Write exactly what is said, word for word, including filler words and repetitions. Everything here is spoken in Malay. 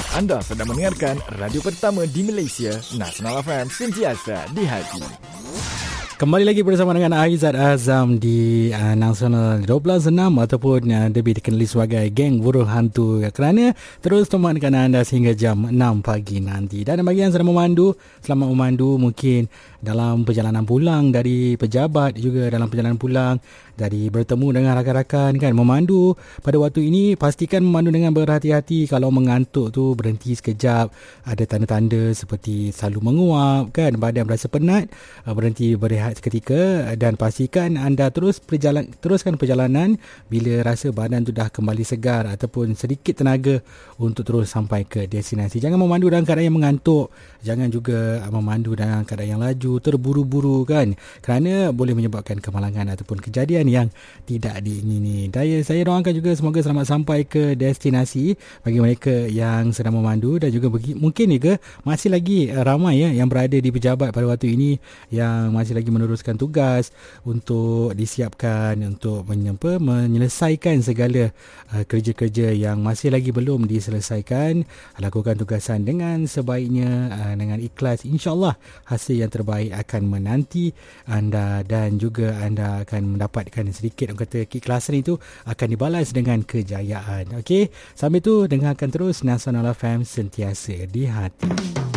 Anda sedang mendengarkan radio pertama di Malaysia, Nasional F M, sentiasa di hati. Kembali lagi bersama dengan Aizat Azam di uh, Nasional satu dua enam ataupun uh, lebih dikenali sebagai Geng Buruh Hantu, kerana terus temankan anda sehingga jam enam pagi nanti. Dan bagi yang sedang memandu, selamat memandu, mungkin dalam perjalanan pulang dari pejabat, juga dalam perjalanan pulang dari bertemu dengan rakan-rakan kan, memandu pada waktu ini pastikan memandu dengan berhati-hati. Kalau mengantuk tu berhenti sekejap, ada tanda-tanda seperti selalu menguap kan, badan berasa penat, uh, berhenti berehat seketika dan pastikan anda terus perjalan, teruskan perjalanan bila rasa badan tu dah kembali segar ataupun sedikit tenaga untuk terus sampai ke destinasi. Jangan memandu dalam keadaan yang mengantuk, jangan juga memandu dalam keadaan yang laju, terburu-buru kan, kerana boleh menyebabkan kemalangan ataupun kejadian yang tidak diingini. Daya saya doakan juga semoga selamat sampai ke destinasi bagi mereka yang sedang memandu, dan juga bagi, mungkin juga masih lagi ramai ya yang berada di pejabat pada waktu ini yang masih lagi meneruskan tugas untuk disiapkan untuk menyempa, menyelesaikan segala uh, kerja-kerja yang masih lagi belum diselesaikan. Lakukan tugasan dengan sebaiknya, uh, dengan ikhlas. InsyaAllah hasil yang terbaik akan menanti anda, dan juga anda akan mendapatkan sedikit, orang kata keikhlasan itu akan dibalas dengan kejayaan. Okey, sambil tu dengarkan terus Nasional F M, sentiasa di hati.